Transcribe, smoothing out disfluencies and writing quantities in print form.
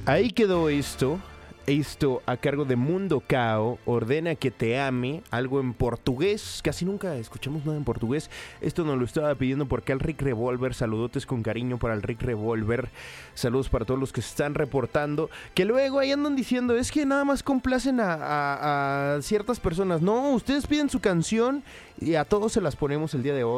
Ahí quedó esto. Esto a cargo de Mundo Cao, Ordena que te ame, algo en portugués. Casi nunca escuchamos nada en portugués. Esto nos lo estaba pidiendo por acá el Rick Revolver. Saludotes con cariño para el Rick Revolver. Saludos para todos los que se están reportando. Que luego ahí andan diciendo, es que nada más complacen a ciertas personas. No, ustedes piden su canción y a todos se las ponemos el día de hoy.